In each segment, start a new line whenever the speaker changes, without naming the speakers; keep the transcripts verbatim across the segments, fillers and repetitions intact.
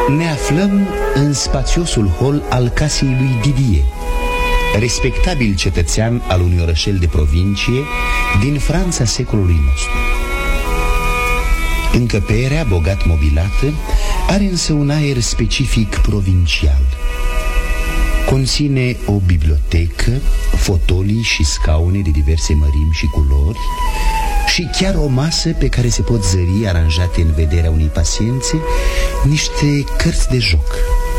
Ne aflăm în spațiosul hol al casei lui Didier, respectabil cetățean al unui orășel de provincie din Franța secolului nostru. Încăperea, bogat mobilată, are însă un aer specific provincial. Conține o bibliotecă, fotolii și scaune de diverse mărimi și culori și chiar o masă pe care se pot zări, aranjate în vederea unei paciențe, niște cărți de joc.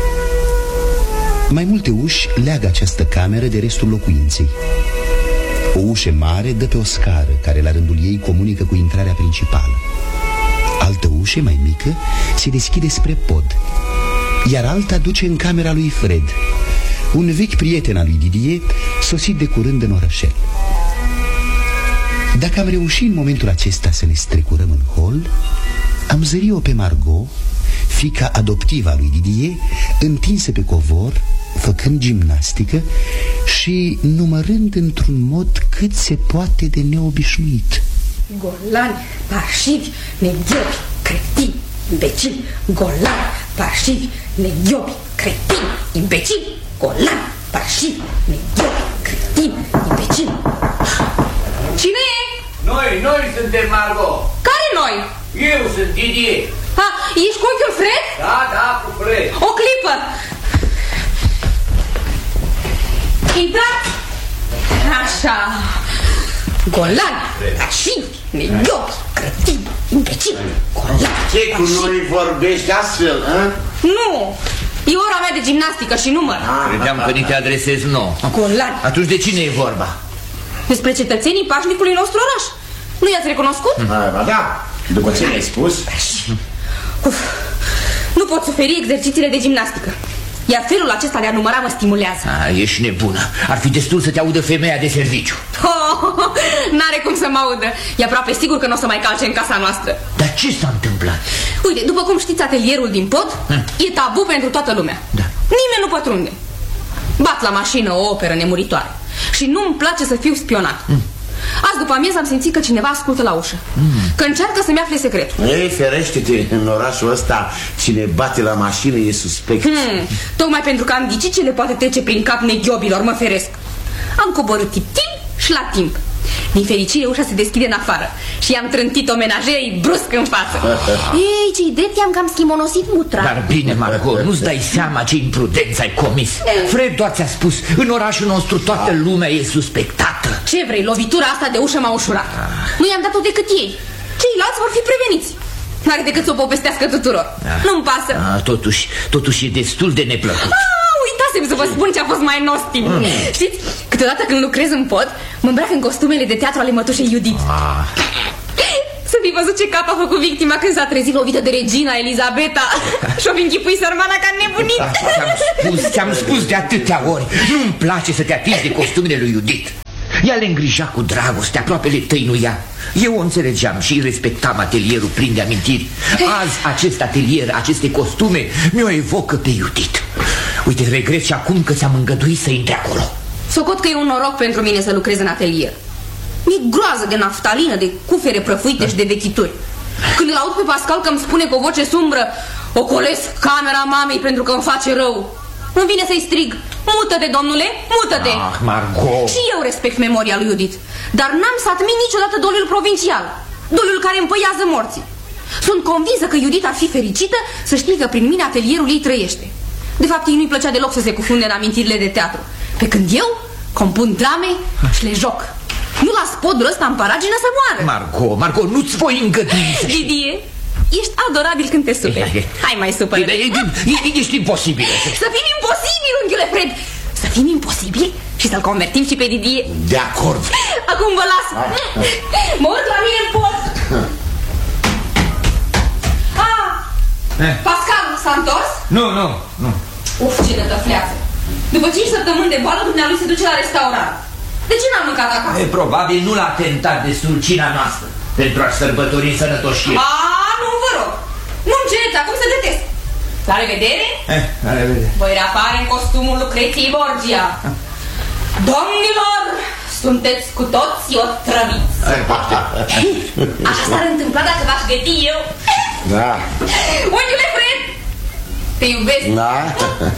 Mai multe uși leagă această cameră de restul locuinței. O ușă mare dă pe o scară, care la rândul ei comunică cu intrarea principală. Altă ușă mai mică se deschide spre pod, iar alta duce în camera lui Fred, un vechi prieten al lui Didier, sosit de curând în orășel. Dacă am reușit în momentul acesta să ne strecurăm în hol, am zărit-o pe Margot, fiica adoptivă a lui Didier, întinsă pe covor, făcând gimnastică și numărând într-un mod cât se poate de neobișnuit.
Golani, parșivi, neghiobi, cretini, imbecili. Golani, parșivi, neghiobi, cretini, imbecili. Golani, parșivi, neghiobi, cretini, imbecili. Cine e?
Noi, noi suntem Margot.
Care noi?
Eu sunt Didier.
Ha, ești cu unchiul Fred?
Da, da, cu Fred.
O clipă. Intrați. Așa. Golani, parșivi, neghiobi, cretini, imbecili. Golani.
Ce cu noi vorbești astfel, hă?
Nu. E ora mea de gimnastică și număr.
Credeam că ni te adresezi nouă.
Golani.
Atunci de cine e vorba?
Despre cetățenii pașnicului nostru oraș. Nu i-ați recunoscut?
Ba da, după ce mi-ai spus.
Uf, nu pot suferi exercițiile de gimnastică, iar felul acesta de a număra mă stimulează.
A, ești nebună. Ar fi destul să te audă femeia de serviciu.
Oh, n-are cum să mă audă. E aproape sigur că nu o să mai calce în casa noastră.
Dar ce s-a întâmplat?
Uite, după cum știți, atelierul din pod hmm. e tabu pentru toată lumea.
Da.
Nimeni nu pătrunde. Bat la mașină o operă nemuritoare și nu-mi place să fiu spionat. hmm. Azi după amiază am simțit că cineva ascultă la ușă, mm. că încearcă să-mi afle secretul.
Ei, ferește-te, în orașul ăsta cine bate la mașină e suspect.
hmm. Tocmai pentru că am ghicit ce le poate trece prin cap neghiobilor, mă feresc. Am coborât tip-tip și la timp. Din fericire ușa se deschide în afară și i-am trântit omenajerei brusc în față. Ei, ce-i drept, i-am cam schimonosit mutra.
Dar bine, Margot, nu-ți dai seama ce imprudență ai comis. Fred doar ți-a spus, în orașul nostru toată lumea e suspectată.
Ce vrei, lovitura asta de ușă m-a ușurat. Nu i-am dat-o decât ei. Ceilalți vor fi preveniți. N-are decât să o povestească tuturor. da. Nu-mi pasă.
A, totuși, totuși e destul de neplăcut.
Ah, uitasem să vă spun ce a fost mai nostim. mm. Știți, câteodată când lucrez în pod, mă îmbrac în costumele de teatru ale mătușei Judith. ah. Să fi văzut ce cap a făcut victima când s-a trezit lovită de regina Elisabeta. Și-o închipui sărmana ca nebunit.
da, Ți-am spus, ți-am spus de atâtea ori, nu-mi place să te atingi de costumele lui Judith. Ea le îngrija cu dragoste, aproape le tăinuia. Eu o înțelegeam și respectam atelierul plin de amintiri. Azi acest atelier, aceste costume mi-o evocă pe Judith. Uite, regret și acum că ți-am îngăduit să intri acolo.
Socot că e un noroc pentru mine să lucrez în atelier. Mi-e groază de naftalină, de cufere prăfuite și de vechituri. Când îl aud pe Pascal că îmi spune cu o voce sumbră: ocolesc camera mamei pentru că îmi face rău, îmi vine să-i strig: mută-te, domnule, mută-te!
Ah, Margot!
Și eu respect memoria lui Judith, dar n-am să admit niciodată doliul provincial, doliul care împăiază morții. Sunt convinsă că Judith ar fi fericită să știe că prin mine atelierul ei trăiește. De fapt, ei nu-i plăcea deloc să se cufunde în amintirile de teatru, pe când eu compun drame și le joc. Nu las podul ăsta în paragină să moară.
Margot, Margot, nu-ți voi îngădui.
Didier, ești adorabil când te superi. Hai mai supără.
Ești imposibil.
Să fim imposibil, unghiule Fred. Să fim imposibil și să-l convertim și pe Didier.
De acord.
Acum vă las. Mă urc la mine în pod. Ah, Pascal, s-a întors?
Nu, nu, nu.
Uf, ce nătăfleață. După cinci săptămâni de boală, dumnealui se duce la restaurant. De ce n-am mâncat acasă?
E, probabil nu l-a tentat de surcina noastră pentru a-și sărbători în sănătoșie.
A, nu, vă rog. Nu-mi cereți acum să gătesc. La revedere?
Eh, la revedere.
Voi reapare în costumul Lucreției Borgia. Domnilor, sunteți cu toți otrăviți. Așa s-ar întâmpla dacă v-aș găti eu.
Da.
Unghiule Fred, Te iubesc.
Da?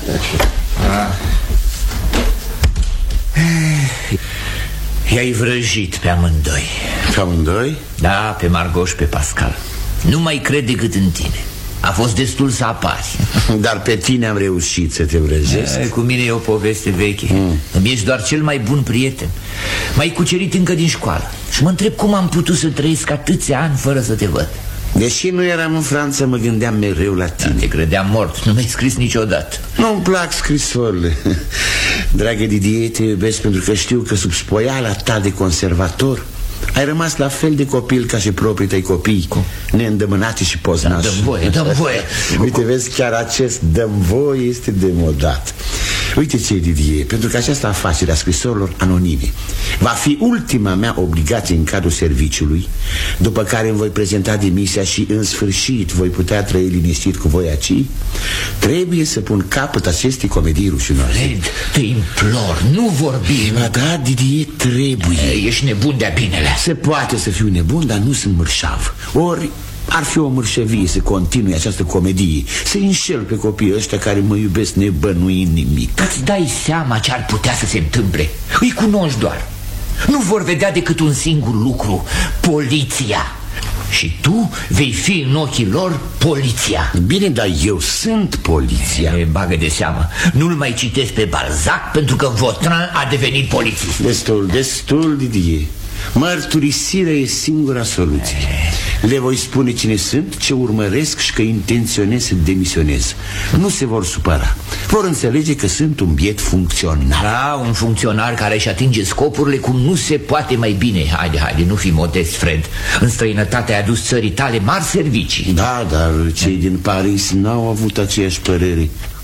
I-ai vrăjit pe amândoi.
Pe amândoi?
Da, pe Margot și pe Pascal. Nu mai cred decât în tine. A fost destul să apari.
Dar pe tine am reușit să te vrăjesc.
E, cu mine e o poveste veche. mm. Îmi ești doar cel mai bun prieten. M-ai cucerit încă din școală. Și mă întreb cum am putut să trăiesc atâția ani fără să te văd.
Deși nu eram în Franța, mă gândeam mereu la tine.
Da, te credeam mort, nu mi-ai scris niciodată.
Nu-mi plac scrisorile. Dragă Didier, te iubesc pentru că știu că sub spoiala ta de conservator ai rămas la fel de copil ca și proprii tăi copii. Cum? Neîndemânați și poznași.
Dă-mi voie, dă-mi voie.
Uite, vezi, chiar acest dă-mi voie este demodat. Uite ce, Didier, pentru că această afacere a scrisorilor anonime va fi ultima mea obligație în cadrul serviciului, după care îmi voi prezenta demisia și în sfârșit voi putea trăi liniștit cu voi aici. Trebuie să pun capăt acestei comedii rușinoase.
Fred, te implor, nu vorbi.
Ba da, Didier, trebuie.
Ești nebun de-a binele.
Se poate să fiu nebun, dar nu sunt mărșav. Ori ar fi o mărșăvie să continui această comedie, să înșel pe copiii ăștia care mă iubesc nebănuind nimic.
Îți dai seama ce ar putea să se întâmple? Îi cunoști doar. Nu vor vedea decât un singur lucru: poliția. Și tu vei fi în ochii lor poliția.
Bine, dar eu sunt poliția.
E, bagă de seamă. Nu-l mai citesc pe Balzac pentru că Vautrin a devenit polițist.
Destul, destul, Didier. Mărturisirea e singura soluție. Le voi spune cine sunt, ce urmăresc și că intenționez să demisionez. Nu se vor supăra. Vor înțelege că sunt un biet funcționar.
Da, un funcționar care își atinge scopurile cum nu se poate mai bine. Haide, haide, nu fi modest, Fred. În străinătate ai adus țării tale mari servicii.
Da, dar cei din Paris n-au avut aceeași părere.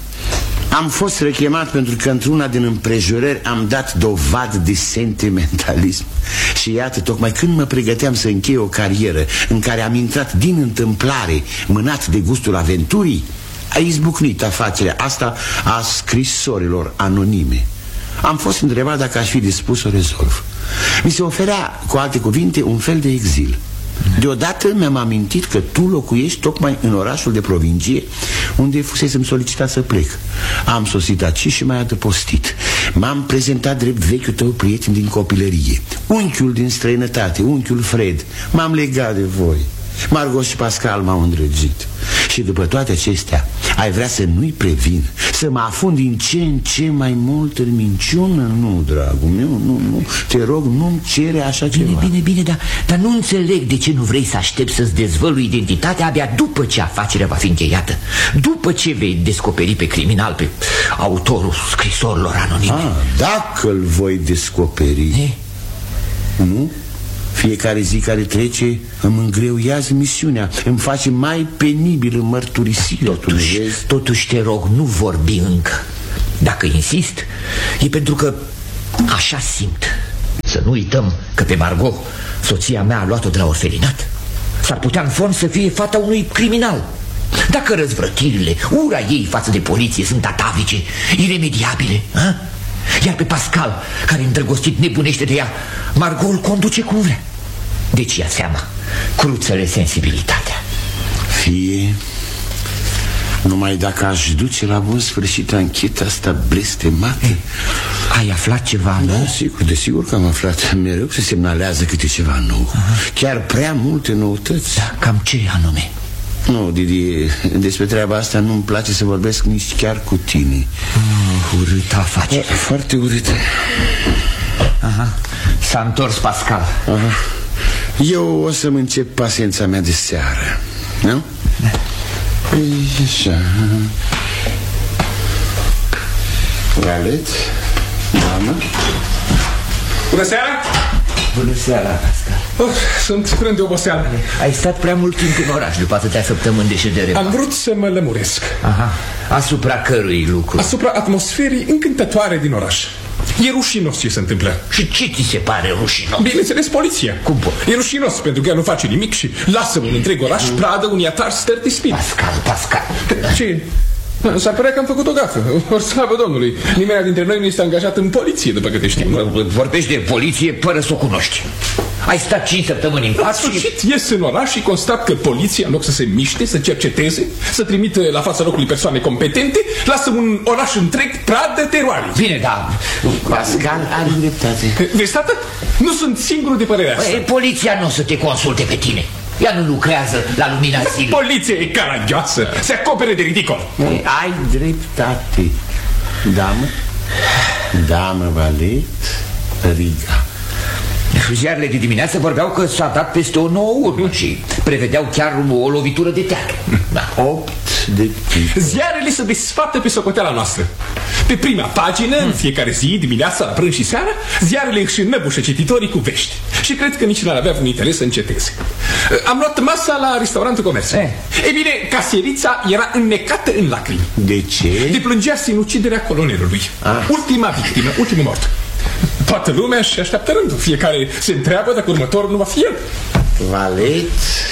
Am fost rechemat pentru că într-una din împrejurări am dat dovadă de sentimentalism. Și iată, tocmai când mă pregăteam să închei o carieră în care am intrat din întâmplare, mânat de gustul aventurii, a izbucnit afacerea asta a scrisorilor anonime. Am fost întrebat dacă aș fi dispus să o rezolv. Mi se oferea, cu alte cuvinte, un fel de exil. Deodată mi-am amintit că tu locuiești tocmai în orașul de provincie unde fusesem solicitat să plec. Am sosit aici și m-ai adăpostit. M-am prezentat drept vechiul tău prieten din copilărie, unchiul din străinătate, unchiul Fred. M-am legat de voi. Margot și Pascal m-au îndrăgit. Și după toate acestea ai vrea să nu-i previn, să mă afund din ce în ce mai mult în minciună? Nu, dragul meu, nu, nu. Te rog, nu-mi cere așa
bine,
ceva.
Bine, bine, dar, dar nu înțeleg de ce nu vrei să aștepți să-ți dezvălui identitatea abia după ce afacerea va fi încheiată, după ce vei descoperi pe criminal, pe autorul scrisorilor anonime.
Ah, dacă îl voi descoperi.
E?
Nu? Fiecare zi care trece îmi îngreuiază misiunea, îmi face mai penibil în mărturisire.
Totuși, totuși te rog, nu vorbi încă. Dacă insist, e pentru că așa simt. Să nu uităm că pe Margot, soția mea, a luat-o de la orfelinat. S-ar putea în fond să fie fata unui criminal. Dacă răzvrătirile, ura ei față de poliție sunt atavice, iremediabile, a? Iar pe Pascal, care îndrăgostit nebunește de ea, Margot îl conduce cum vrea. Deci ia seama, cruță-le sensibilitatea.
Fie. Numai dacă aș duce la bun sfârșit ancheta asta blestemată.
Ai aflat ceva nou?
Da, sigur, desigur că am aflat. Mereu se semnalează câte ceva nou. Aha. Chiar prea multe noutăți.
Da, cam ce anume?
Nu, Didi, despre treaba asta nu-mi place să vorbesc nici chiar cu tine.
Oh, urâtă afacere.
Foarte urâtă.
Aha. S-a întors Pascal.
Aha. Eu o să-mi încep paciența mea de seară. Nu? Da. Așa. Galet, doamnă.
Bună seara!
Bună seara, Pascal.
Oh, sunt frânt de oboseală.
Ai stat prea mult timp în oraș după atâtea săptămâni de ședere.
Am vrut să mă lămuresc.
Aha. Asupra cărui lucru?
Asupra atmosferii încântătoare din oraș. E rușinos ce se întâmplă.
Și ce ți se pare rușinos?
Bineînțeles, poliția.
Cum pot?
E rușinos pentru că ea nu face nimic și lasă un întreg oraș pradă unui atar stărtispit.
Pascal, Pascal.
Ce? S-ar părea că am făcut o gafă. O slavă Domnului. Nimeni dintre noi nu este angajat în poliție, după câte știm.
Vorbești de poliție fără să o cunoști. Ai stat cinci săptămâni în
La
pat
sfârșit ies în oraș și constat că poliția, în loc să se miște, să cerceteze, să trimită la fața locului persoane competente, lasă un oraș întreg pradă teroare.
Bine, da.
Pascal are dreptate.
Vezi, tată? Nu sunt singurul de părerea asta.
Băi, poliția nu o să te consulte pe tine. Ea nu lucrează la lumina zilei.
Poliția e caragioasă, se acopere de ridicol.
Ei, ai dreptate. Da, mă? Da, mă, Valet. Riga.
Ziarele de dimineață vorbeau că s-a dat peste o nouă urmă și prevedeau chiar o lovitură de teatru. Da.
Opt de pică.
Ziarele se desfată pe socoteala noastră. Pe prima pagină, în fiecare zi, dimineața, la prânz și seara, ziarele își înăbușă cititorii cu vești. Și cred că nici n-ar avea vreun interes să înceteze. Am luat masa la restaurantul Comerț.
Eh.
Ei bine, caserița era înnecată în lacrimi.
De ce?
Deplângea sinuciderea colonelului. Ah. Ultima victimă, ultimul mort. Toată lumea și așteaptă rândul. Fiecare se întreabă dacă următorul nu va fi el.
Valet,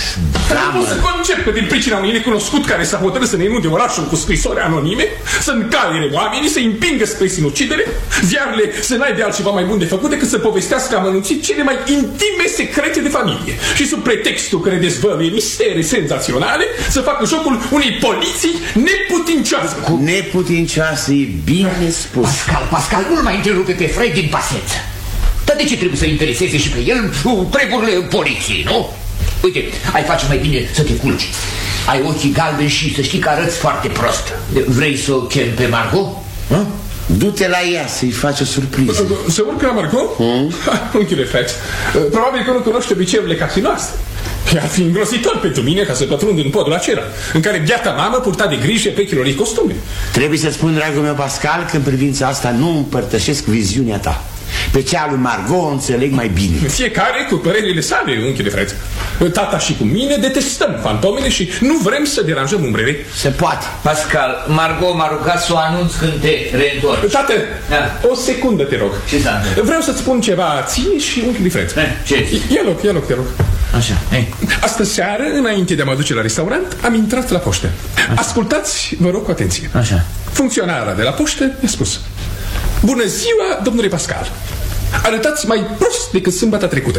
da, nu pot să concep că din pricina unui necunoscut care s-a hotărât să ne inunde orașul cu scrisori anonime, să încalere oamenii, să împingă spre sinucidere, ziarele să n-ai de altceva mai bun de făcut decât să povestească amănunțit cele mai intime secrete de familie și sub pretextul că ne dezvăluie mistere senzaționale să facă jocul unei poliții neputincioase.
Cu neputincioasă e bine spus.
Pascal, Pascal, nu-l mai întrerupe pe Fred din pasență. Dar de ce trebuie să intereseze și pe el treburile poliției, nu? Uite, ai face mai bine să te culci. Ai ochii galbeni și să știi că arăți foarte prost. Vrei să o chem pe Margot? Hă?
Du-te la ea să-i faci o surpriză.
Să urc la Margot? Hmm? Unchiule Fred, probabil că nu cunoște obiceiurile casei noastre. Ar fi îngrozitor pentru mine ca să pătrund în podul acela în care biata mamă purta de grijă vechilor ei costume.
Trebuie să spun, dragul meu Pascal, că în privința asta nu împărtășesc viziunea ta. Pe cea lui Margot o înțeleg mai bine.
Fiecare cu părerile sale, unchiule Fred. Tata și cu mine detestăm fantomele și nu vrem să deranjăm umbrele.
Se poate.
Pascal, Margot m-a rugat să o anunț când te reîntorci.
Tată,
da.
O secundă te rog.
Ce s-a întâmplat?
Vreau să-ți spun ceva ție și unchiului Fred.
Ce?
Ia loc, ia loc, te rog.
Așa. Ei.
Astă seară, înainte de a mă duce la restaurant, am intrat la poștă. Așa. Ascultați, vă rog, cu atenție. Așa. Funcționara de la poștă mi-a spus: bună ziua, domnule Pascal. Arătați mai prost decât sâmbătă trecută.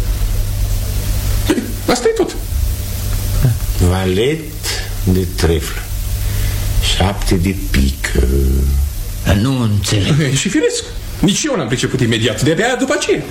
Asta e tot.
Valet de treflă, șapte de pică.
Nu înțeleg.
Și firesc. Nici eu n-am priceput imediat, de-abia după aceea.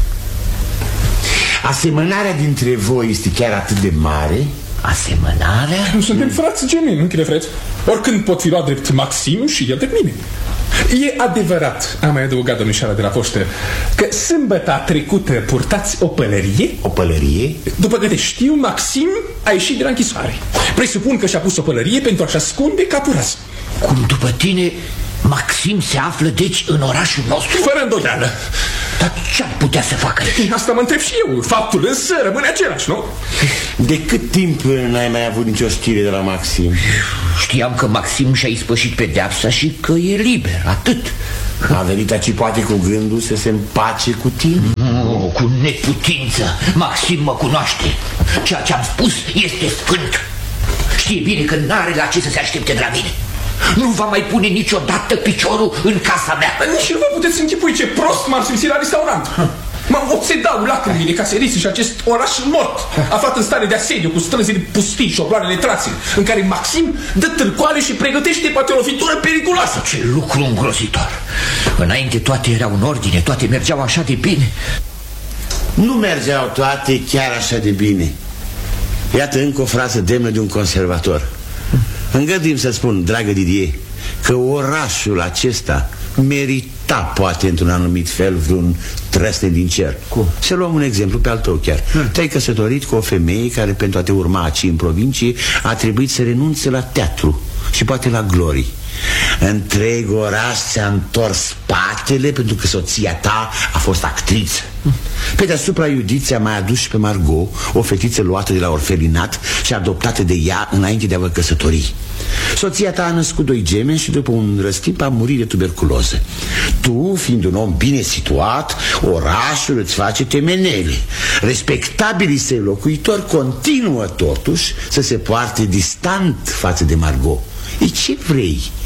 Asemănarea dintre voi este chiar atât de mare?
Asemănarea?
Suntem frați gemeni, nu-nchile Fred? Oricând pot fi luat drept Maxim și el drept mine. E adevărat, am mai adăugat domnișoara de la poștă, că sâmbăta trecută purtați o pălărie?
O pălărie?
După câte știu, Maxim a ieșit de la închisoare. Presupun că și-a pus o pălărie pentru a-și ascunde capul ras.
Cum după tine, Maxim se află deci în orașul nostru?
Fără îndoială.
Dar ce-ar putea să facă?
Asta mă întreb și eu. Faptul însă rămâne același, nu?
De cât timp n-ai mai avut nicio știre de la Maxim?
Știam că Maxim și-a ispășit pedeapsa și că e liber, atât.
A venit aici poate cu gândul să se împace cu tine?
Nu, cu neputință. Maxim mă cunoaște. Ceea ce am spus este sfânt. Știe bine că n-are la ce să se aștepte de la mine. Nu va mai pune niciodată piciorul în casa mea.
Nici nu vă puteți închipui ce prost m-am simțit la restaurant. M-am obsedau lacrimile caseriții și acest oraș mort, aflat în stare de asediu, cu străzile pustii și obloanele trase, în care Maxim dă târcoale și pregătește poate o lovitură periculoasă.
Ce lucru îngrozitor. Înainte toate erau în ordine, toate mergeau așa de bine.
Nu mergeau toate chiar așa de bine. Iată încă o frază demnă de un conservator. Îngăduim să spun, dragă Didier, că orașul acesta merita, poate, într-un anumit fel, vreun trăsnet din cer. Cum? Să luăm un exemplu pe al tău chiar. hmm. Te-ai căsătorit cu o femeie care, pentru a te urma aici în provincie, a trebuit să renunțe la teatru și poate la glorii. Întreg oraș ți-a întors spatele pentru că soția ta a fost actriță. Pe deasupra, Judith ți-a mai adus și pe Margot, o fetiță luată de la orfelinat și adoptată de ea înainte de a vă căsători. Soția ta a născut doi gemeni și după un răstimp a murit de tuberculoză. Tu, fiind un om bine situat, orașul îți face temenele. Respectabilii săi locuitori continuă totuși să se poarte distant față de Margot. E ce vrei?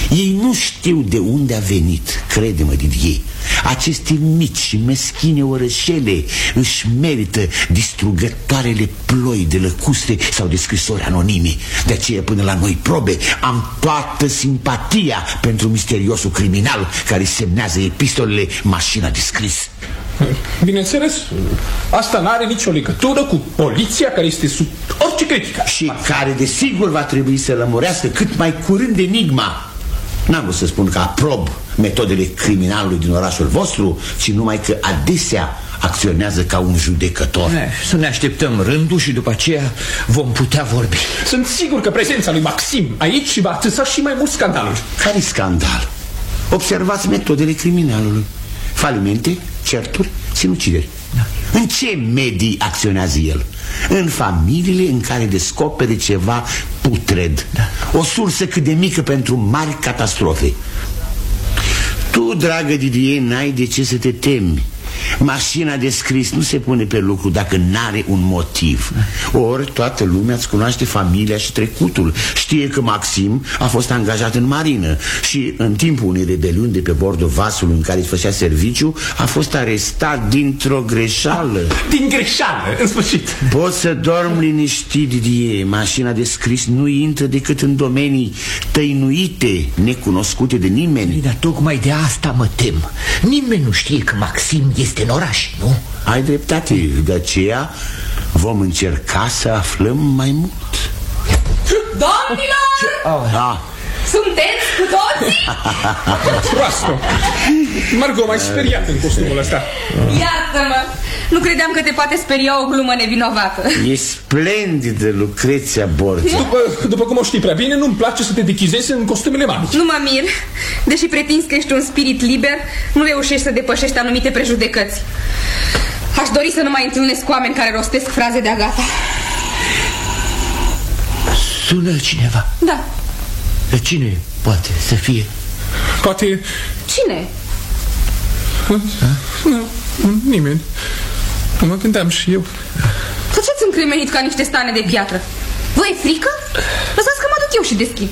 Ei nu știu de unde a venit, crede-mă, Didier. Aceste mici și meschine orășele își merită distrugătoarele ploi de lăcuste sau de scrisori anonime. De aceea, până la noi probe, am toată simpatia pentru misteriosul criminal care semnează epistolele Mașina de scris.
Bineînțeles, asta n-are nicio legătură cu poliția care este sub orice critică.
Și care desigur va trebui să lămurească cât mai curând enigma. N-am vrut să spun că aprob metodele criminalului din orașul vostru, ci numai că adesea acționează ca un judecător.
Să ne așteptăm rândul și după aceea vom putea vorbi.
Sunt sigur că prezența lui Maxim aici va atâța și mai mult scandalul.
Care scandal? Observați metodele criminalului: falimente, certuri, sinucideri. Da. În ce medii acționează el? În familiile în care descopere ceva putred, da. O sursă cât de mică pentru mari catastrofe. Tu, dragă Didier, n-ai de ce să te temi. Mașina de scris nu se pune pe lucru dacă n-are un motiv. Ori toată lumea îți cunoaște familia și trecutul. Știe că Maxim a fost angajat în marină și în timpul unei rebeliuni de pe bordul vasului în care își făcea serviciu a fost arestat dintr-o greșeală.
Din greșeală, în sfârșit.
Poți să dormi liniștit, Didier. Mașina de scris nu intră decât în domenii tăinuite, necunoscute de nimeni.
Dar tocmai de asta mă tem. Nimeni nu știe că Maxim este în oraș, nu?
Ai dreptate, de aceea vom încerca să aflăm mai mult.
Domnilor!
Da.
Sunteți cu toții?
Proastă! Margot, m-ai speriat în costumul ăsta.
Iartă-mă! Nu credeam că te poate speria o glumă nevinovată.
E splendidă, Lucreția Borgia.
După, după cum o știi prea bine, nu-mi place să te dechizezi în costumele mamici.
Nu mă mir. Deși pretinzi că ești un spirit liber, nu reușești să depășești anumite prejudecăți. Aș dori să nu mai întâlnesc cu oameni care rostesc fraze de-a gata.
Sună cineva.
Da.
Cine poate să fie?
Poate...
Cine?
Nu, nimeni. Mă gândeam și eu.
Făceți încremenit ca niște stane de piatră. Vă e frică? Lăsați că mă duc eu și deschid.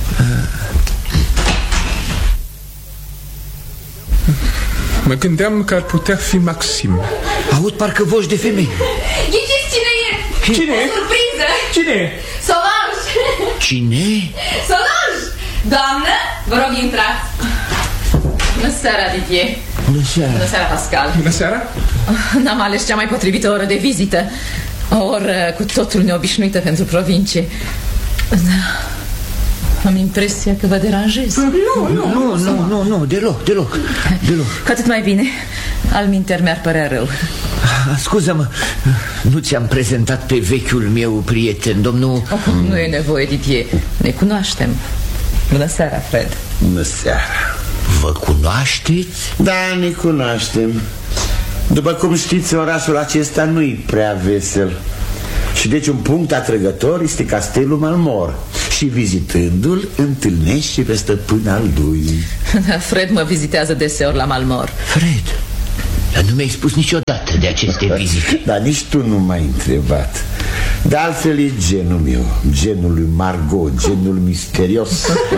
Mă gândeam că ar putea fi Maxim.
Aud parcă voci de femei.
Ghiciți cine e?
Cine?
O surpriză.
Cine?
Solange.
Cine?
Solange. Doamnă, vă rog intrați. Bună seara, Didier.
Bună seara.
Bună seara, Pascal.
Bună seara.
N-am ales cea mai potrivită oră de vizită. O oră cu totul neobișnuită pentru provincie. Da. Am impresia că vă deranjez.
Nu, nu,
nu, nu, nu, nu, deloc, deloc, deloc.
Cu atât mai bine. Alminter mi-ar părea rău.
Scuză-mă, nu ți-am prezentat pe vechiul meu prieten, domnul...
Oh, nu e nevoie, Didier. Ne cunoaștem. Bună seara, Fred.
Bună seara.
Vă cunoașteți?
Da, ne cunoaștem. După cum știți, orașul acesta nu-i prea vesel. Și deci un punct atrăgător este castelul Malmor. Și vizitându-l, întâlnești și pe stăpân al lui.
Da, Fred mă vizitează deseori la Malmor.
Fred? Dar nu mi-ai spus niciodată de aceste vizite.
Dar nici tu nu m-ai întrebat. De altfel e genul meu, genul lui Margot, genul misterios.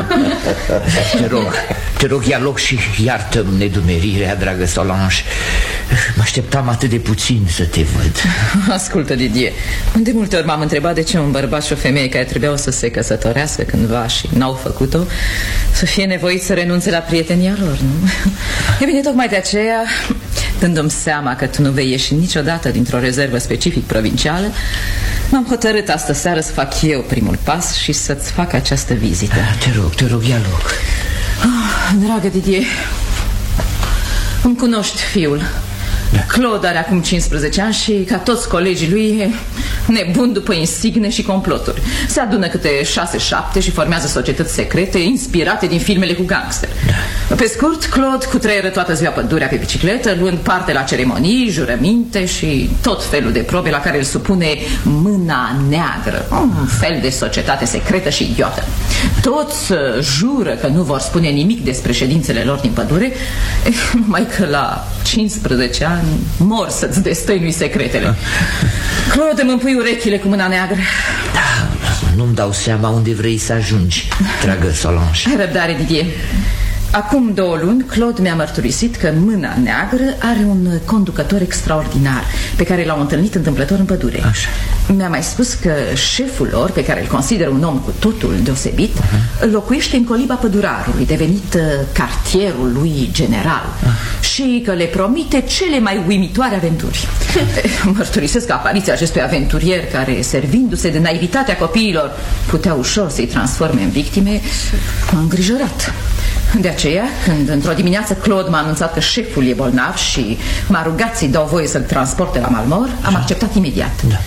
Te rog, te rog, ia loc și iartă-mi nedumerirea, dragă Solange. Mă așteptam atât de puțin să te văd.
Ascultă, Didier, de multe ori m-am întrebat de ce un bărbat și o femeie care trebuiau să se căsătorească cândva și n-au făcut-o, să fie nevoit să renunțe la prietenia lor, nu? E bine, tocmai de aceea, dându-mi seama că tu nu vei ieși niciodată dintr-o rezervă specific provincială, m-am hotărât astă seară să fac eu primul pas și să-ți fac această vizită.
Te rog, te rog, ia loc.
Oh, dragă Didier, îmi cunoști fiul. Da. Claude are acum cincisprezece ani și, ca toți colegii lui, e nebun după insigne și comploturi. Se adună câte șase-șapte și formează societăți secrete inspirate din filmele cu gangster. Da. Pe scurt, Claude cutreieră toată ziua pădurea pe bicicletă, luând parte la ceremonii, jurăminte și tot felul de probe la care îl supune Mâna Neagră, un fel de societate secretă și idiotă. Toți jură că nu vor spune nimic despre ședințele lor din pădure, numai că la cincisprezece ani mor să-ți destăinui secretele. Claude, îmi împui urechile cu Mâna Neagră.
Da, Nu-mi dau seama unde vrei să ajungi, dragă Solange.
Hai răbdare, Didier. Acum două luni, Claude mi-a mărturisit că în mâna neagră are un conducător extraordinar pe care l-au întâlnit întâmplător în pădure.
Așa.
Mi-a mai spus că șeful lor, pe care îl consideră un om cu totul deosebit, uh-huh. locuiește în coliba pădurarului, devenit uh, cartierul lui general, uh. și că le promite cele mai uimitoare aventuri. Mărturisesc că apariția acestui aventurier, care, servindu-se de naivitatea copiilor, putea ușor să-i transforme în victime, m-a îngrijorat. De aceea, când într-o dimineață Claude m-a anunțat că șeful e bolnav și m-a rugat să-i dau voie să-l transporte la Malmor, am acceptat imediat. Da.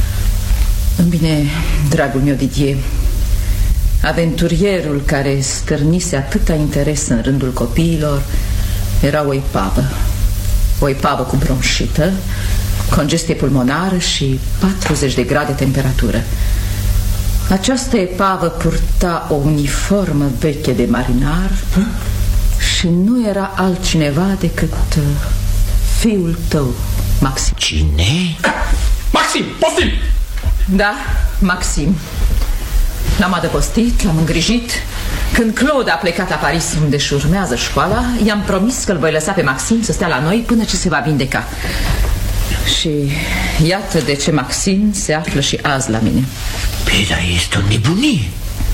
Bine, dragul meu Didier, aventurierul care stârnise atâta interes în rândul copiilor era o epavă. O epavă cu bronșită, congestie pulmonară și patruzeci de grade temperatură. Această epavă purta o uniformă veche de marinar și nu era altcineva decât uh, fiul tău, Maxim.
Cine?
Maxim, poftim!
Da, Maxim. L-am adăpostit, l-am îngrijit. Când Claude a plecat la Paris, unde își urmează școala, i-am promis că îl voi lăsa pe Maxim să stea la noi până ce se va vindeca. Și iată de ce Maxim se află și azi la mine.
Păi, dar este o nebunie.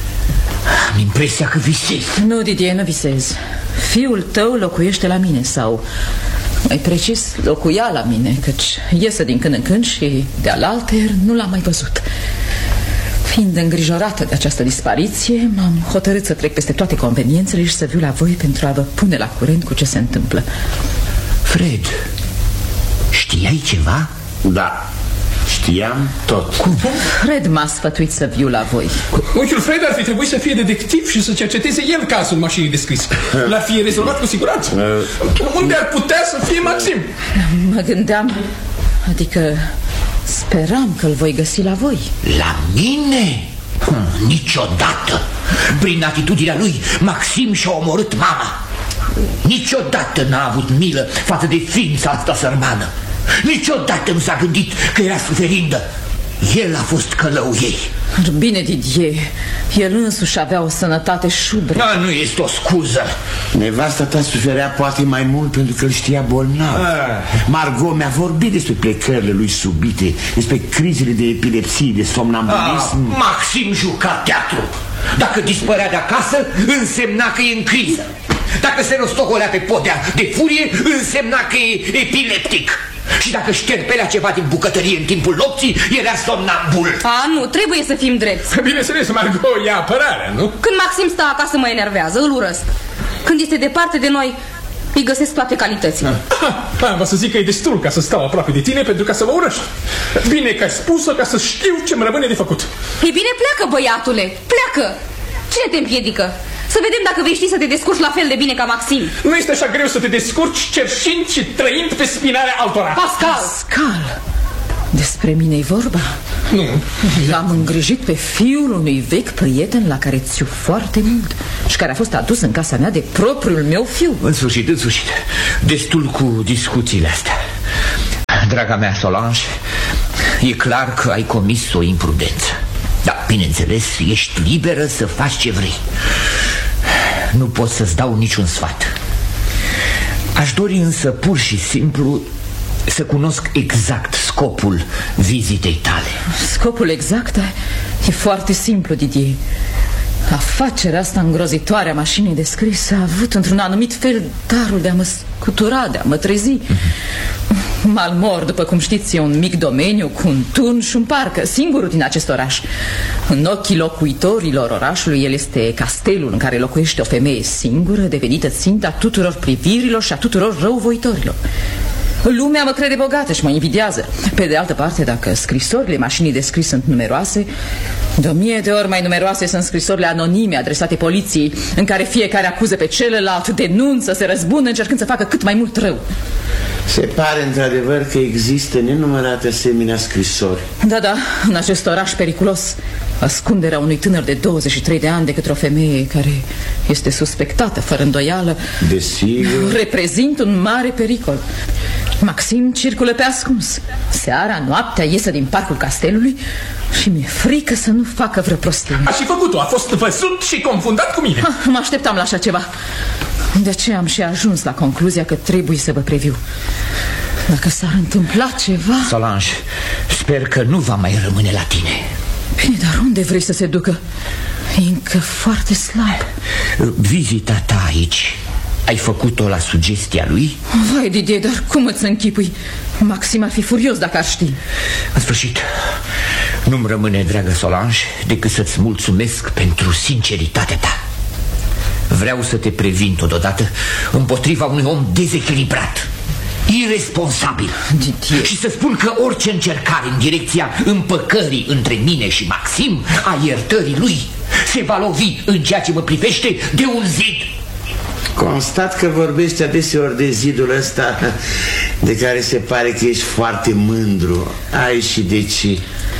Am impresia că visez.
Nu, Didier, nu visez. Fiul tău locuiește la mine, sau mai precis, locuia la mine, căci iese din când în când și de-alaltăieri nu l-am mai văzut. Fiind îngrijorată de această dispariție, m-am hotărât să trec peste toate conveniențele și să viu la voi pentru a vă pune la curent cu ce se întâmplă.
Fred, știai ceva?
Da, știam tot.
Cum?
Fred m-a sfătuit să viu la voi.
Unchiul Fred ar fi trebuit să fie detectiv și să cerceteze el cazul mașinii de scris. L-ar fi rezolvat cu siguranță. Unde ar putea să fie Maxim?
Mă gândeam, adică speram că îl voi găsi la voi.
La mine? Hm, niciodată. Prin atitudinea lui, Maxim și-a omorât mama. Niciodată n-a avut milă față de ființa asta sărmană. Niciodată nu s-a gândit că era suferindă. El a fost călăul ei.
Bine, Didier, el însuși avea o sănătate șubre.
Da, nu este o scuză.
Nevasta ta suferea poate mai mult pentru că îl știa bolnav. ah. Margot mi-a vorbit despre plecările lui subite, despre crizele de epilepsie, de somnambulism.
ah, Maxim juca teatru. Dacă dispărea de acasă, însemna că e în criză. Dacă se rostogolea pe podea de furie, însemna că e epileptic. Și dacă șterpelea ceva din bucătărie în timpul nopții, era somnambul.
A, nu, trebuie să fim drepți.
Bineînțeles, Margot ia apărarea, nu?
Când Maxim stă acasă mă enervează, îl urăsc. Când este departe de noi, îi găsesc toate calitățile.
Ah, vă să zic că e destul ca să stau aproape de tine pentru ca să mă urăști. Bine că ai spus-o ca să știu ce-mi rămâne de făcut.
Ei bine, pleacă, băiatule, pleacă. Cine te împiedică? Să vedem dacă vei ști să te descurci la fel de bine ca Maxim.
Nu este așa greu să te descurci cerșind și trăind pe spinarea altora.
Pascal!
Pascal! Despre mine-i vorba?
Nu.
L-am îngrijit pe fiul unui vechi prieten la care ți-u foarte mult și care a fost adus în casa mea de propriul meu fiu.
În sfârșit, în sfârșit. Destul cu discuțiile astea. Draga mea Solange, e clar că ai comis o imprudență. Da, bineînțeles, ești liberă să faci ce vrei. Nu pot să-ți dau niciun sfat. Aș dori însă pur și simplu să cunosc exact scopul vizitei tale.
Scopul exact e foarte simplu, Didier. Afacerea asta îngrozitoare a mașinii de scris a avut într-un anumit fel darul de a mă scutura, de a mă trezi. mm-hmm. Malmor, după cum știți, e un mic domeniu cu un turn și un parc, singurul din acest oraș. În ochii locuitorilor orașului, el este castelul în care locuiește o femeie singură, devenită ținta tuturor privirilor și a tuturor răuvoitorilor. Lumea mă crede bogată și mă invidiază. Pe de altă parte, dacă scrisorile mașinii de scris sunt numeroase, de o mie de ori mai numeroase sunt scrisorile anonime adresate poliției, în care fiecare acuză pe celălalt, denunță, se răzbună, încercând să facă cât mai mult rău.
Se pare într-adevăr că există nenumărate asemenea scrisori.
Da, da, în acest oraș periculos, ascunderea unui tânăr de douăzeci și trei de ani de către o femeie care este suspectată fără îndoială,
desigur,
reprezintă un mare pericol. Maxim circulă pe ascuns. Seara, noaptea, iese din parcul castelului și mi-e frică să nu facă vreo prostie.
A și făcut-o, a fost văzut și confundat cu mine.
Ha, mă așteptam la așa ceva. De aceea am și ajuns la concluzia că trebuie să vă previu. Dacă s-ar întâmpla ceva...
Solange, sper că nu va mai rămâne la tine.
Bine, dar unde vrei să se ducă? E încă foarte slab.
Vizita ta aici, ai făcut-o la sugestia lui?
Vai, Didier, dar cum îți închipui? Maxim ar fi furios dacă ar ști.
În sfârșit, nu-mi rămâne, dragă Solange, decât să-ți mulțumesc pentru sinceritatea ta. Vreau să te previn totodată împotriva unui om dezechilibrat, iresponsabil.
Didier.
Și să spun că orice încercare în direcția împăcării între mine și Maxim, a iertării lui, se va lovi în ceea ce mă privește de un zid.
Constat că vorbești adeseori de zidul ăsta de care se pare că ești foarte mândru. Ai și de ce?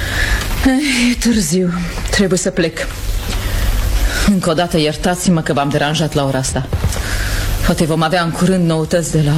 E târziu, trebuie să plec. Încă o dată iertați-mă că v-am deranjat la ora asta. Poate vom avea în curând noutăți de la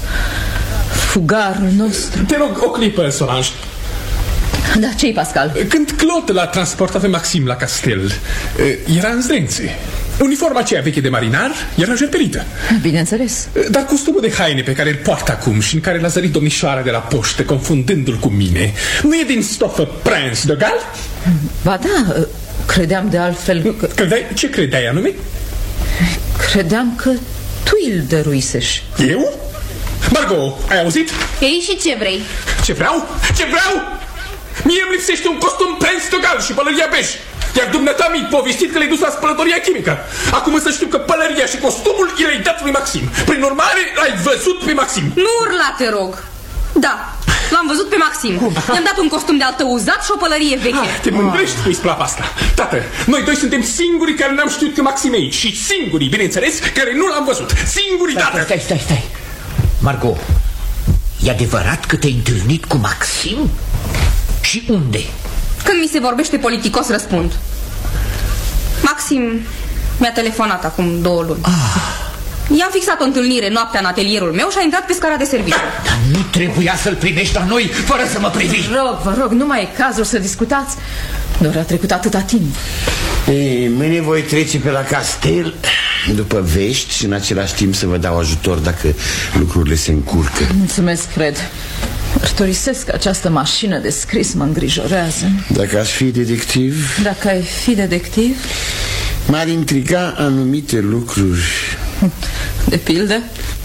fugarul nostru.
Te rog o clipă, Solange.
Da, ce-i, Pascal?
Când Claude l-a transportat pe Maxim la castel, era în zdrențe. Uniforma aceea veche de marinar era jerpelită.
Bineînțeles.
Dar costumul de haine pe care îl poartă acum și în care l-a zărit domnișoara de la poștă, confundându-l cu mine, nu e din stofă Prince de Galles?
Ba da, credeam de altfel că...
Credeai? Ce credeai anume?
Credeam că tu îl dăruisești.
Eu? Margot, ai auzit?
Ei, și ce vrei?
Ce vreau? Ce vreau? Mie îmi lipsește un costum Prince de Galles și pălăria bej. Iar dumneata mi-i povestit că le-ai dus la spălătoria chimică. Acum să știu că pălăria și costumul i le-ai dat lui Maxim. Prin urmare, l-ai văzut pe Maxim.
Nu urla, te rog. Da, l-am văzut pe Maxim. I-am dat un costum de altă uzat și o pălărie veche.
Ah, te mândrești cu isplapa asta. Tată, noi doi suntem singurii care n-am știut că Maxim e aici. Și singurii, bineînțeles, care nu l-am văzut. Singurii, tată.
Stai, stai, stai, stai. Margot, e adevărat că te-ai întâlnit cu Maxim? Și unde?
Când mi se vorbește politicos, răspund. Maxim mi-a telefonat acum două luni. ah. I-am fixat o întâlnire noaptea în atelierul meu și a intrat pe scara de serviciu.
Dar nu trebuia să-l primești la noi fără să mă privi.
Vă rog, vă rog, nu mai e cazul să discutați. Doar a trecut atâta timp.
Ei, mâine voi trece pe la castel după vești și în același timp să vă dau ajutor dacă lucrurile se încurcă.
Mulțumesc, Fred. Mărturisesc că această mașină de scris mă îngrijorează.
Dacă aș fi detectiv...
Dacă ai fi detectiv...
m-ar intriga anumite lucruri.
De pildă?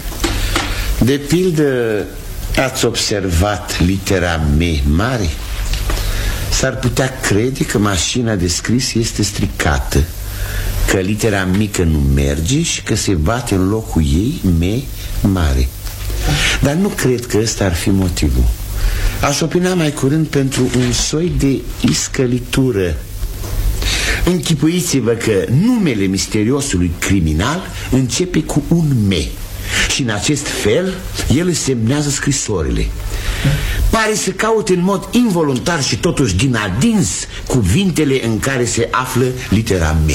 De pildă, ați observat litera M mare? S-ar putea crede că mașina de scris este stricată, că litera mică nu merge și că se bate în locul ei M mare. Dar nu cred că ăsta ar fi motivul. Aș opina mai curând pentru un soi de iscălitură. Închipuiți-vă că numele misteriosului criminal începe cu un M și în acest fel el își semnează scrisorile. Pare să caute în mod involuntar și totuși din adins cuvintele în care se află litera M.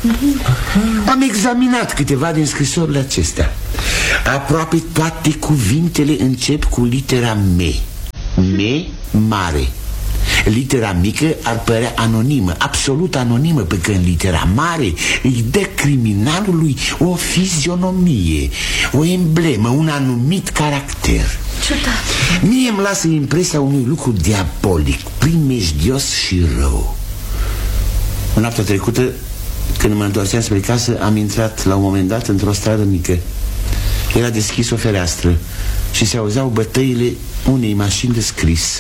Am examinat câteva din scrisorile acestea. Aproape toate cuvintele încep cu litera M. M mare. Litera mică ar părea anonimă, absolut anonimă, pe când litera mare îi dă criminalului o fizionomie, o emblemă, un anumit caracter.
Ciudat.
Mie îmi lasă impresia unui lucru diabolic, primejdios și rău. Noaptea trecută, când mă întorceam spre casă, am intrat la un moment dat într-o stradă mică. Era deschis o fereastră și se auzeau bătăile unei mașini de scris.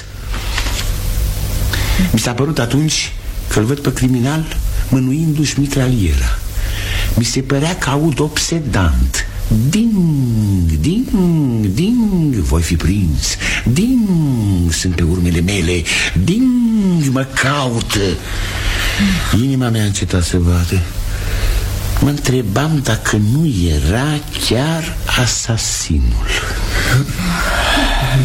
Mi s-a părut atunci că îl văd pe criminal mânuindu-și mitraliera. Mi se părea că aud obsedant: ding, ding, ding, voi fi prins. Ding, sunt pe urmele mele. Ding, mă caută. Inima mea a încetat să bată. Mă întrebam dacă nu era chiar asasinul.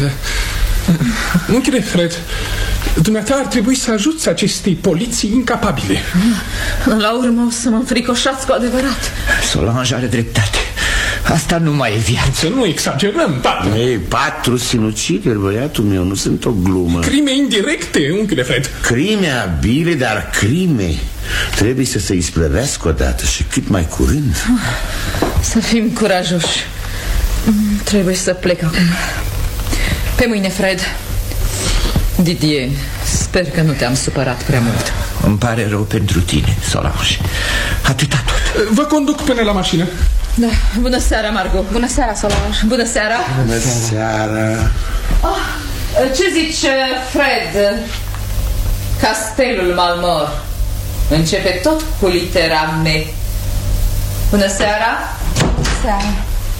Da. Unchiule Fred, dumneata ar trebui să ajuți acestei poliții incapabile.
La urmă o să mă înfricoșați cu adevărat.
Solange are dreptate. Asta nu mai e viață.
Să nu exagerăm, tată.
Ei, patru sinucideri, băiatul meu, nu sunt o glumă.
Crime indirecte, unchiule Fred.
Crime abile, dar crime trebuie să se isprăvească odată și cât mai curând.
Să fim curajoși. Trebuie să plec acum. Pe mâine, Fred. Didier, sper că nu te-am supărat prea mult.
Îmi pare rău pentru tine, Solange. Atâta tot.
Vă conduc până la mașină.
Da. Bună seara, Margot.
Bună seara, Solange.
Bună seara.
Bună seara.
Oh, ce zici, Fred? Castelul Malmor începe tot cu litera M. Bună seara.
Seara.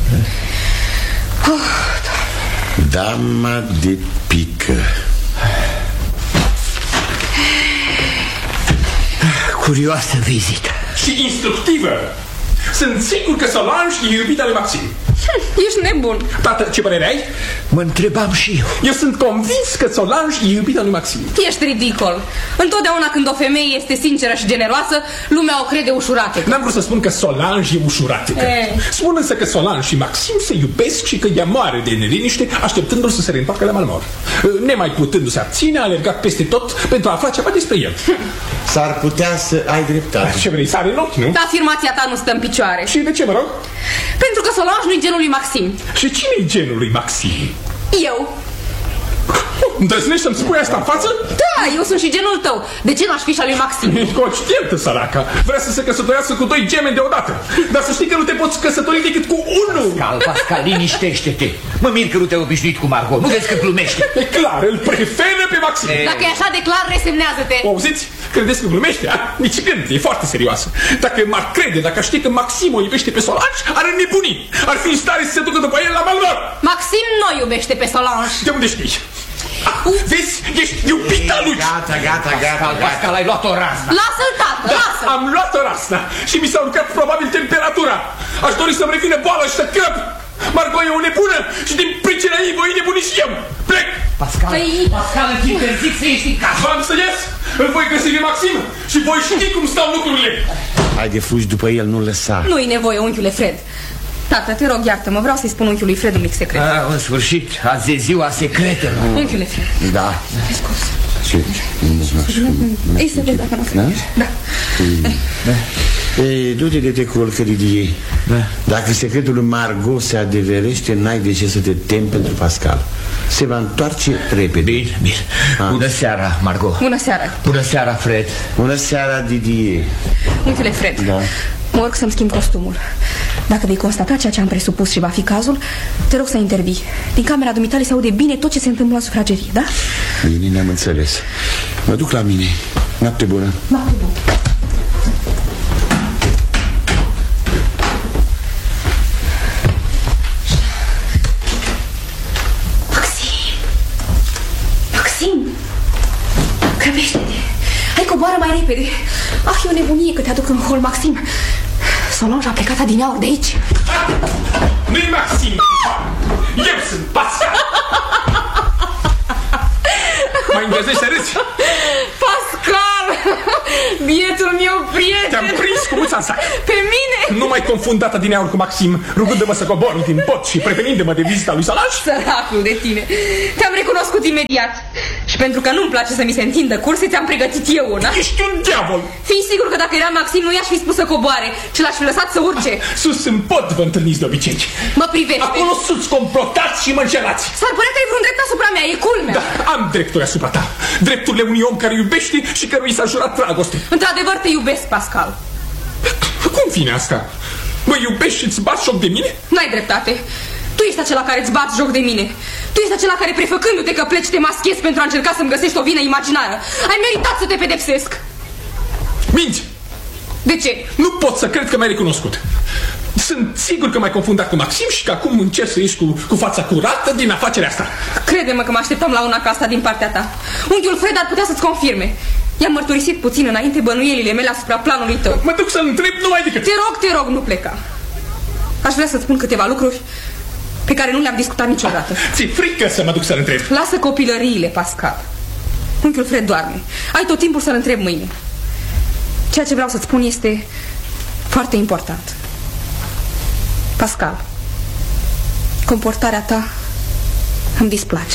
Oh,
Dama de pică.
Curioasă vizită.
Și instructivă. Sunt sigur că Solange e iubita lui Maxim.
Ești nebun.
Tată, ce părere ai?
Mă întrebam și eu.
Eu sunt convins că Solange e iubita lui Maxim.
Ești ridicol. Întotdeauna când o femeie este sinceră și generoasă, lumea o crede ușurată.
N-am vrut să spun că Solange e ușuratică.
E.
Spun însă că Solange și Maxim se iubesc și că ea moare de neliniște, așteptându-l să se reîntoarcă la Malmor. Nemai putându-se abține, a alergat peste tot pentru a afla ceva despre el.
S-ar putea să ai dreptate.
Ce vrei, sare în ochi, nu?
Dar afirmația ta nu stă în picioare.
Și de ce, mă rog?
Pentru că Solange nu-i genul lui Maxim.
Și cine-i genul lui Maxim?
Eu.
Îndrăznești să-mi spui asta în față?
Da, eu sunt și genul tău. De ce n-aș fi și al lui Maxim?
E conștientă, săraca. Vrea să se căsătorească cu doi gemeni deodată. Dar să știi că nu te poți căsători decât cu unul.
Pascal, Pascal, liniștește-te. Mă mir că nu te-ai obișnuit cu Margot. Nu vezi că glumește?
E clar, îl preferă pe Maxim.
E...
Dacă e așa de clar, resemnează-te.
O auziți? Credeți că glumește? A? Nici când, e foarte serioasă. Dacă m-ar crede, dacă știe că Maxim o iubește pe Solange, ar înnebuni. Ar fi în stare să se ducă după el la Malmor.
Maxim nu iubește pe Solange.
De unde știi? Ah, vezi? Ești iubita lui.
Gata, gata, gata,
Pascal, Pascal, ai luat o razna.
Lasă-l, tată,
Da,
lasă-l.
am luat o rasna și mi s-a urcat probabil temperatura. Aș dori să-mi revină boală și să crăp. Margot e o nebună și din pricina ei voi nebuni și eu. Plec.
Pascal,
Păi...
Pascal, îți interzic să ieși din casă.
V-am să ies, îl voi găsi pe Maxim și voi ști cum stau lucrurile.
Haide, fugi după el, nu lăsa.
Nu-i nevoie, unchiule Fred. Tată, te rog, iartă-mă, vreau să-i spun unchiului Fred un mic secret.
A, în sfârșit, azi e ziua secretă.
Unchiule Fred.
Da.
Ai scos.
Ce?
Ei, să vezi dacă nu
Da?
Da.
Ei, du-te de te culcă, Didier.
Da.
Dacă secretul lui Margot se adeverește, n-ai de ce să te temi pentru Pascal. Se va întoarce repede.
Bine, bine. Bună seara, Margot.
Bună seara.
Bună seara, Fred.
Bună seara, Didier.
Unchiule Fred.
Da.
Mă urc să-mi schimb costumul. Dacă vei constata ceea ce am presupus și va fi cazul, te rog să intervii. Din camera dumitale se aude bine tot ce se întâmplă la sufragerie, da?
Bine, ne-am înțeles. Mă duc la mine. Noapte bună.
Noapte bună. Maxim! Maxim! Grăbește-te! Hai, coboară mai repede! Ah, e o nebunie că te aduc în hol, Maxim! Solange a plecat adineauri de aici.
Nu-i Maxim, eu sunt Pascal. Mai îndrăzești să râzi?
Pascal! Bietul meu prieten!
Te-am prins cu muța în sac.
Pe mine?
Nu mai confundată din aur cu Maxim, rugându-mă să cobor din pot și prevenindu-mă de vizita lui Solange.
Săracul de tine! Te-am recunoscut imediat. Și pentru că nu-mi place să mi se întindă curse, ți-am pregătit eu una.
Ești un diavol.
Fii sigur că dacă era Maxim, nu i-aș fi spus să coboare, ci l-aș fi lăsat să urce.
Sus în pod vă întâlniți de obicei.
Mă privește.
Acolo sus complotați și mâncelați.
S-ar părea că ai vreun drept asupra mea, e culmea.
Da, am drepturi asupra ta. Drepturile unui om care iubește și căruia s-a jurat dragoste.
Într-adevăr te iubesc, Pascal.
Cum vine asta? Mă iubești și îți bați joc de mine?
N-ai dreptate. Tu ești acela care îți bați joc de mine. Tu ești acela care, prefăcându-te că pleci, te maschezi pentru a încerca să-mi găsești o vină imaginară. Ai meritat să te pedepsesc.
Minți!
De ce?
Nu pot să cred că m-ai recunoscut. Sunt sigur că m-ai confundat cu Maxim și că acum încerci să ieși cu, cu fața curată din afacerea asta.
Crede-mă că mă așteptam la una ca asta din partea ta. Unchiul Fred ar putea să-ți confirme. I-am mărturisit puțin înainte bănuielile mele asupra planului tău.
Mă duc să-l întreb numai decât.
Te rog, te rog, nu pleca. Aș vrea să-ți spun câteva lucruri, pe care nu le-am discutat niciodată.
Ți-e frică să mă duc să-l întreb?
Lasă copilăriile, Pascal. Unchiul Fred doarme. Ai tot timpul să-l întreb mâine. Ceea ce vreau să-ți spun este foarte important. Pascal, comportarea ta îmi displace.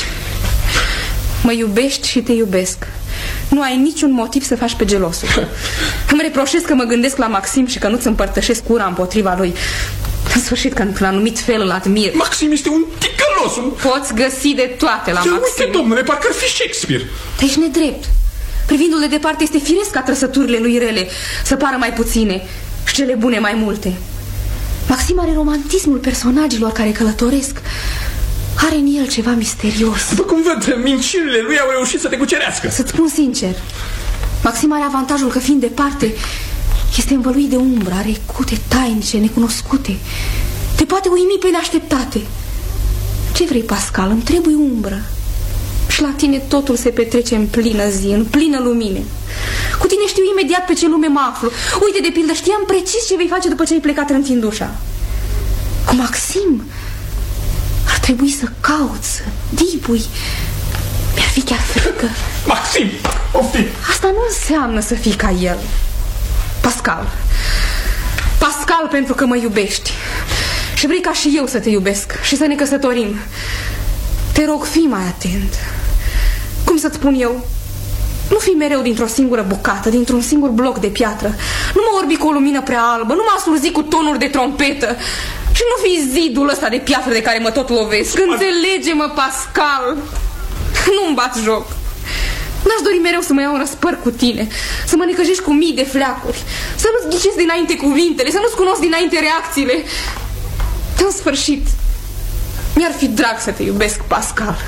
Mă iubești și te iubesc. Nu ai niciun motiv să faci pe gelosul. Îmi reproșez că mă gândesc la Maxim și că nu-ți împărtășesc ura împotriva lui. În sfârșit, că într-un anumit fel îl admir.
Maxim este un ticălos, un...
Poți găsi de toate la
Ce
Maxim.
uite, domnule, parcă ar fi Shakespeare.
Te ești nedrept. Privindu-l de departe, este firesc ca trăsăturile lui rele să pară mai puține și cele bune mai multe. Maxim are romantismul personajelor care călătoresc. Are în el ceva misterios.
După cum văd, minciunile lui au reușit să te cucerească.
Să-ți spun sincer, Maxim are avantajul că, fiind departe, este învăluit de umbră, are cute tainice, necunoscute. Te poate uimi pe neașteptate. Ce vrei, Pascal? Îmi trebuie umbră. Și la tine totul se petrece în plină zi, în plină lumină. Cu tine știu imediat pe ce lume mă aflu. Uite, de pildă, știam precis ce vei face după ce ai plecat trântind ușa. Cu Maxim ar trebui să cauți, să dibui. Mi-ar fi chiar frică.
Maxim, oftim.
Asta nu înseamnă să fii ca el. Pascal. Pascal, pentru că mă iubești și vrei ca și eu să te iubesc și să ne căsătorim. Te rog, fii mai atent. Cum să-ți spun eu? Nu fi mereu dintr-o singură bucată, dintr-un singur bloc de piatră. Nu mă orbi cu o lumină prea albă, nu mă asurzi cu tonuri de trompetă. Și nu fi zidul ăsta de piatră de care mă tot lovesc. Înțelege-mă, Pascal. Nu-mi bați joc. N-aș dori mereu să mă iau în răspăr cu tine, să mă necăjești cu mii de fleacuri, să nu-ți ghicesc dinainte cuvintele, să nu-ți cunosc dinainte reacțiile. În sfârșit, mi-ar fi drag să te iubesc, Pascal.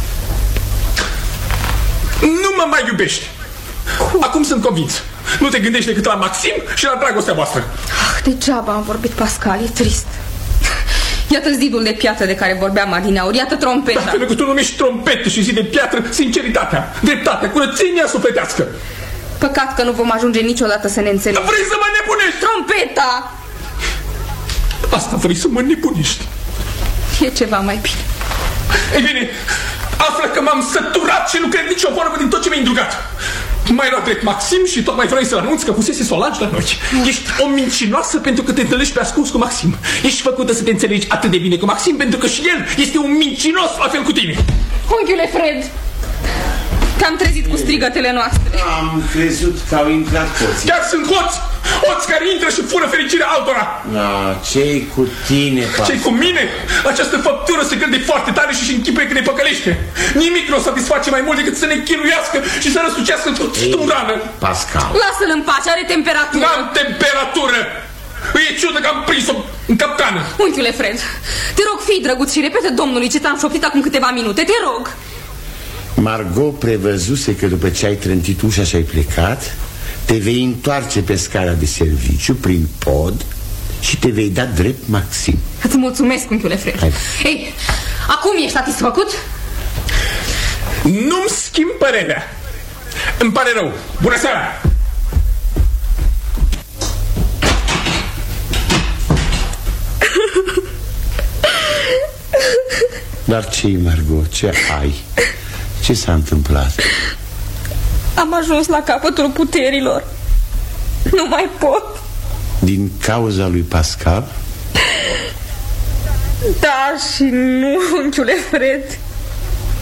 Nu mă mai iubești. Acum sunt convins. Nu te gândești decât la Maxim și la dragostea voastră.
Ah, degeaba am vorbit, Pascal, e trist. Iată zidul de piatră de care vorbeam adineauri, iată trompeta.
Dar pentru că tu numești trompetă și zid de piatră sinceritatea, dreptatea, curățenia sufletească.
Păcat că nu vom ajunge niciodată să ne înțelegem.
Vrei să mă nebunești?
Trompeta!
Asta vrei să mă nebunești.
E ceva mai bine.
Ei bine, află că m-am săturat și nu cred nicio vorbă din tot ce mi-ai îndrugat. Mai luat drept Maxim și tot mai vrei să-l anunți că fusese să o lagi la noi. Ești o mincinoasă pentru că te întâlnești pe ascuns cu Maxim. Ești făcută să te înțelegi atât de bine cu Maxim pentru că și el este un mincinos la fel cu tine.
Unchiule Fred, te-am trezit cu strigătele noastre.
Am crezut că au intrat hoții.
Chiar sunt hoți! Hoți care intră și fură fericirea altora.
Da, ce-i cu tine, Pascal?
Ce-i cu mine? Această făptură se crede foarte tare și își închipuie că ne păcălește. Nimic nu o satisface mai mult decât să ne chinuiască și să răsucească tot în rană.
Pascal,
lasă-l în pace, are temperatură.
N-am temperatură. Îi e ciudă că am prins-o în capcană.
Unchiule Fred, te rog, fii drăguț și repete domnului ce ți-am șoptit acum câteva minute, te rog.
Margot prevăzuse că după ce ai trântit ușa și ai plecat, te vei întoarce pe scara de serviciu prin pod și te vei da drept Maxim.
Îți mulțumesc, unchiule Fred.
Hai.
Ei, acum ești satisfăcut?
Nu-mi schimb părerea. Îmi pare rău. Bună seara!
Dar ce-i, Margot? Ce ai? Ce s-a întâmplat?
Am ajuns la capătul puterilor. Nu mai pot.
Din cauza lui Pascal?
Da și nu, unchiule Fred.